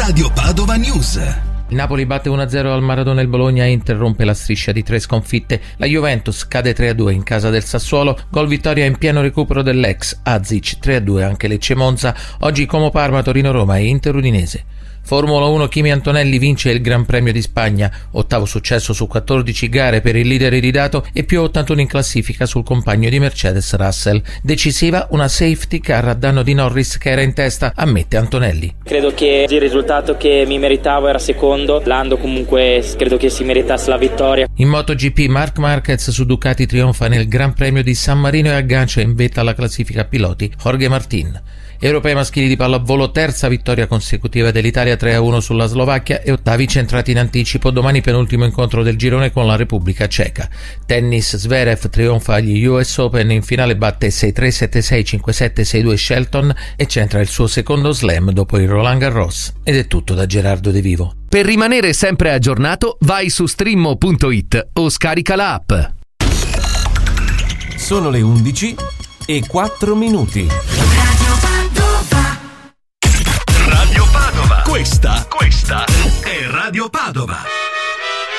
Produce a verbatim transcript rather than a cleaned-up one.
Radio Padova News. Il Napoli batte uno a zero al Maradona e il Bologna interrompe la striscia di tre sconfitte. La Juventus cade tre a due in casa del Sassuolo, gol vittoria in pieno recupero dell'ex Azic, tre a due anche Lecce Monza, oggi Como Parma, Torino Roma e Inter Udinese. Formula uno, Kimi Antonelli vince il Gran Premio di Spagna, ottavo successo su quattordici gare per il leader iridato e più ottantuno in classifica sul compagno di Mercedes Russell. Decisiva una safety car a danno di Norris che era in testa, ammette Antonelli. Credo che il risultato che mi meritavo era secondo, Lando comunque credo che si meritasse la vittoria. In MotoGP Marc Marquez su Ducati trionfa nel Gran Premio di San Marino e aggancia in vetta alla classifica piloti Jorge Martin. Europei maschili di pallavolo, terza vittoria consecutiva dell'Italia, tre a uno sulla Slovacchia e ottavi centrati in anticipo, domani penultimo incontro del girone con la Repubblica Ceca. Tennis, Zverev trionfa agli U S Open, in finale batte sei tre, sette sei, cinque sette, sei due Shelton e centra il suo secondo slam dopo il Roland Garros. Ed è tutto da Gerardo De Vivo. Per rimanere sempre aggiornato vai su streamo punto it o scarica la app. Sono le undici e quattro minuti. Radio Padova. Questa, questa è Radio Padova.